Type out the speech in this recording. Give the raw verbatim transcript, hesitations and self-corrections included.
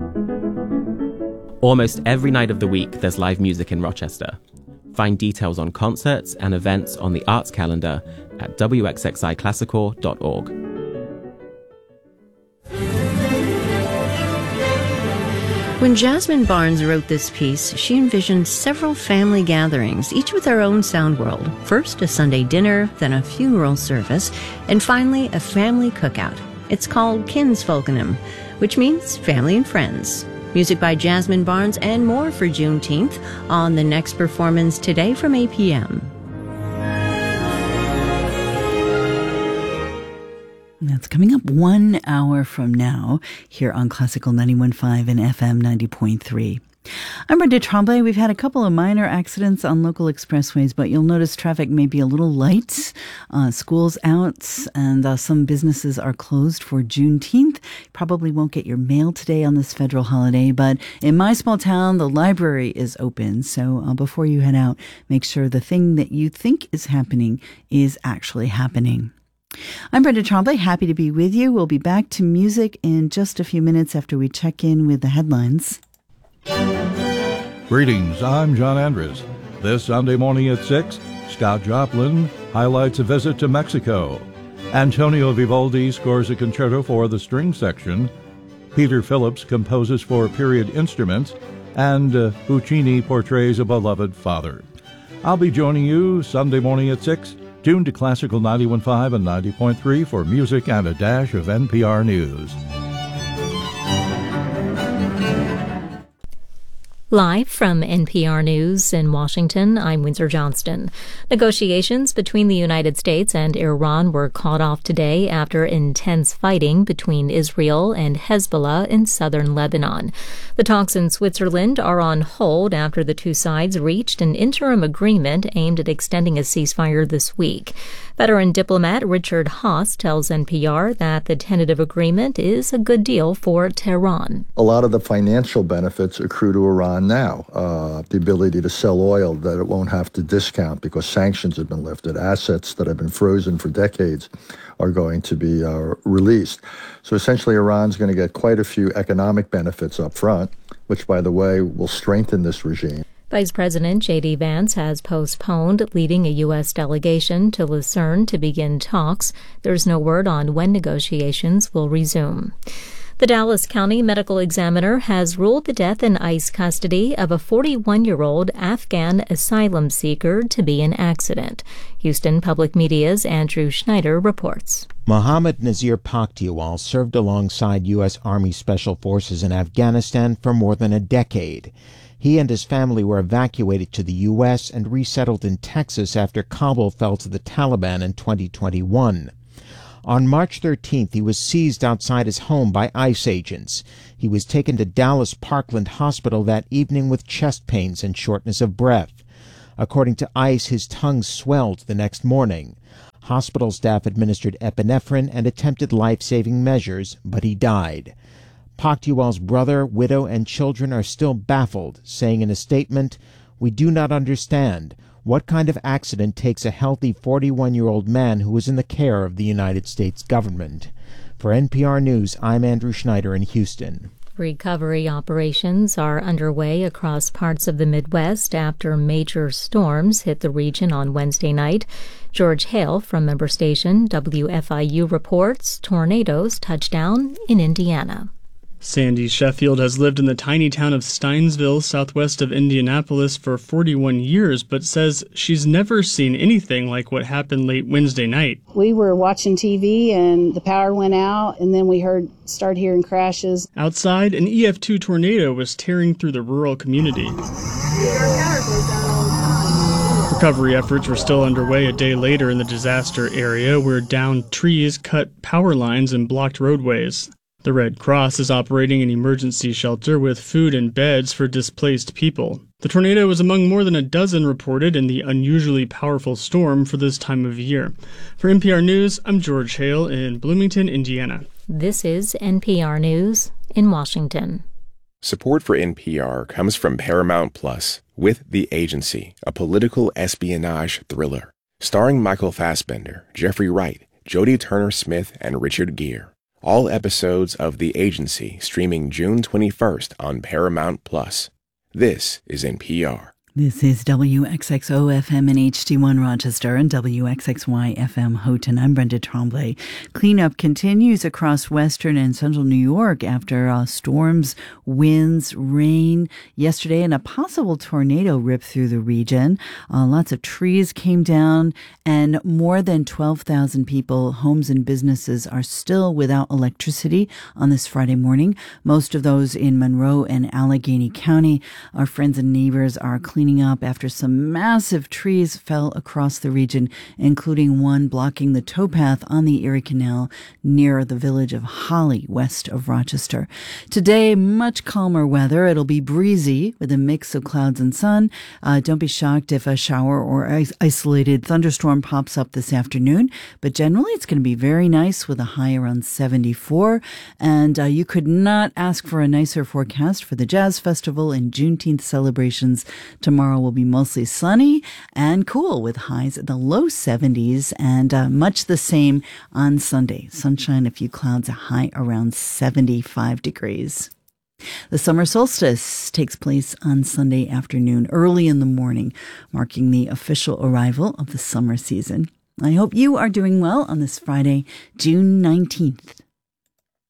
Almost every night of the week, there's live music in Rochester. Find details on concerts and events on the arts calendar at w x x i classical dot org. When Jasmine Barnes wrote this piece, she envisioned several family gatherings, each with their own sound world. First, a Sunday dinner, then a funeral service, and finally, a family cookout. It's called Kinsfolkenum, which means family and friends. Music by Jasmine Barnes and more for Juneteenth on the next performance today from eight p.m. That's coming up one hour from now here on Classical ninety-one point five and F M ninety point three. I'm Brenda Tremblay. We've had a couple of minor accidents on local expressways, but you'll notice traffic may be a little light. Uh, school's out, and uh, some businesses are closed for Juneteenth. Probably won't get your mail today on this federal holiday, but in my small town, the library is open. So uh, before you head out, make sure the thing that you think is happening is actually happening. I'm Brenda Tremblay, happy to be with you. We'll be back to music in just a few minutes after we check in with the headlines. Greetings, I'm John Andres. This Sunday morning at six, Scott Joplin highlights a visit to Mexico. Antonio Vivaldi scores a concerto for the string section. Peter Phillips composes for period instruments. And uh, Puccini portrays a beloved father. I'll be joining you Sunday morning at six. Tuned to Classical ninety-one point five and ninety point three for music and a dash of N P R News. Live from N P R News in Washington, I'm Windsor Johnston. Negotiations between the United States and Iran were called off today after intense fighting between Israel and Hezbollah in southern Lebanon. The talks in Switzerland are on hold after the two sides reached an interim agreement aimed at extending a ceasefire this week. Veteran diplomat Richard Haass tells N P R that the tentative agreement is a good deal for Tehran. A lot of the financial benefits accrue to Iran now. Uh, the ability to sell oil that it won't have to discount because sanctions have been lifted. Assets that have been frozen for decades are going to be uh, released. So essentially, Iran's going to get quite a few economic benefits up front, which, by the way, will strengthen this regime. Vice President J D Vance has postponed leading a U S delegation to Lucerne to begin talks. There's no word on when negotiations will resume. The Dallas County Medical Examiner has ruled the death in ICE custody of a forty-one-year-old Afghan asylum seeker to be an accident. Houston Public Media's Andrew Schneider reports. Mohammad Nazir Pakhtiwal served alongside U S. Army Special Forces in Afghanistan for more than a decade. He and his family were evacuated to the U S and resettled in Texas after Kabul fell to the Taliban in twenty twenty-one. On March thirteenth, he was seized outside his home by ICE agents. He was taken to Dallas Parkland Hospital that evening with chest pains and shortness of breath. According to ICE, his tongue swelled the next morning. Hospital staff administered epinephrine and attempted life-saving measures, but he died. Pakhtiwal's brother, widow, and children are still baffled, saying in a statement, "We do not understand. What kind of accident takes a healthy forty-one-year-old man who is in the care of the United States government?" For N P R News, I'm Andrew Schneider in Houston. Recovery operations are underway across parts of the Midwest after major storms hit the region on Wednesday night. George Hale from member station W F I U reports tornadoes touched down in Indiana. Sandy Sheffield has lived in the tiny town of Steinsville, southwest of Indianapolis, for forty-one years, but says she's never seen anything like what happened late Wednesday night. We were watching T V and the power went out, and then we heard started hearing crashes. Outside, an E F two tornado was tearing through the rural community. Recovery efforts were still underway a day later in the disaster area, where downed trees cut power lines and blocked roadways. The Red Cross is operating an emergency shelter with food and beds for displaced people. The tornado was among more than a dozen reported in the unusually powerful storm for this time of year. For N P R News, I'm George Hale in Bloomington, Indiana. This is N P R News in Washington. Support for N P R comes from Paramount Plus with The Agency, a political espionage thriller. Starring Michael Fassbender, Jeffrey Wright, Jodie Turner-Smith, and Richard Gere. All episodes of The Agency streaming June twenty-first on Paramount Plus. This is N P R. This is W X X O F M and H D one Rochester and W X X Y F M Houghton. I'm Brenda Tremblay. Cleanup continues across western and central New York after uh, storms, winds, rain yesterday, and a possible tornado ripped through the region. Uh, lots of trees came down, and more than twelve thousand people, homes and businesses are still without electricity on this Friday morning. Most of those in Monroe and Allegheny County. Our friends and neighbors are cleaning up after some massive trees fell across the region, including one blocking the towpath on the Erie Canal near the village of Holly, west of Rochester. Today, much calmer weather. It'll be breezy with a mix of clouds and sun. Uh, don't be shocked if a shower or is- isolated thunderstorm pops up this afternoon, but generally it's going to be very nice with a high around seventy-four. And uh, you could not ask for a nicer forecast for the Jazz Festival and Juneteenth celebrations. Tomorrow will be mostly sunny and cool with highs in the low seventies, and uh, much the same on Sunday. Sunshine, a few clouds, a high around seventy-five degrees. The summer solstice takes place on Sunday afternoon, early in the morning, marking the official arrival of the summer season. I hope you are doing well on this Friday, June nineteenth.